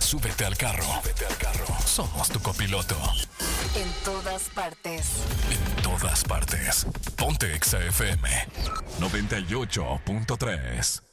Súbete al carro. Somos tu copiloto. En todas partes. En todas partes. Ponte Exa FM 98.3.